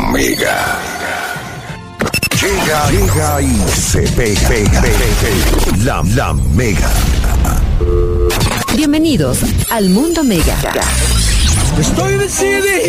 Mega. Llega y se pega. La Mega. Bienvenidos al Mundo Mega. Estoy decidido